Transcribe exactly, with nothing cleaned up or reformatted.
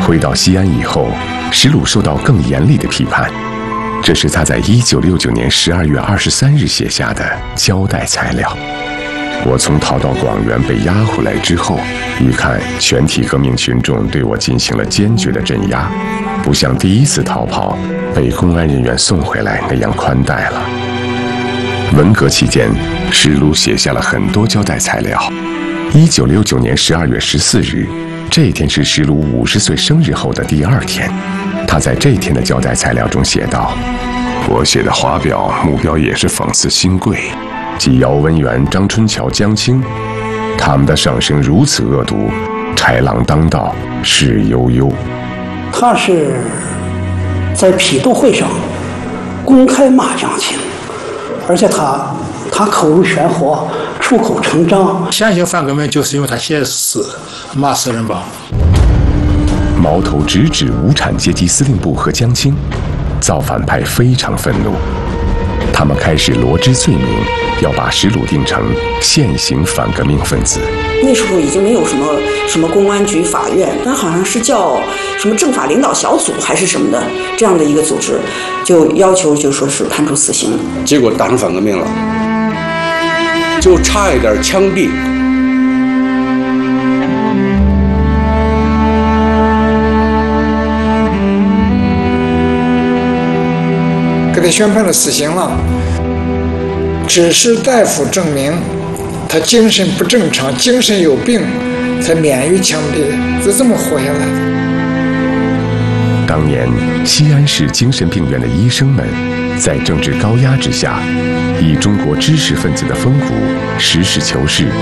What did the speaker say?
回到西安以后，石鲁受到更严厉的批判。这是他在一九六九年十二月二十三日写下的交代材料。我从逃到广元被押回来之后，一看全体革命群众对我进行了坚决的镇压，不像第一次逃跑被公安人员送回来那样宽待了。文革期间，石鲁写下了很多交代材料。一九六九年十二月十四日，这一天是石鲁五十岁生日后的第二天。他在这天的交代材料中写道：“我写的华表目标也是讽刺新贵，即姚文元、张春桥、江青，他们的上升如此恶毒，豺狼当道，事悠悠。” 他是在批斗会上公开骂江青，而且他他口如悬河，出口成章。 相信范革命就是因为他写诗骂四人帮。 矛头直指无产阶级司令部和江青，造反派非常愤怒，他们开始罗织罪名，要把石鲁定成现行反革命分子。 那时候已经没有什么什么公安局、法院，那好像是叫什么政法领导小组还是什么的这样的一个组织，就要求就说是判处死刑。 结果打成反革命了，就差一点枪毙。 给他宣判了死刑了，只是大夫证明他精神不正常，精神有病，才免于枪毙，就这么活下来的。 当年西安市精神病院的医生们，在政治高压之下，以中国知识分子的风骨，实事求是，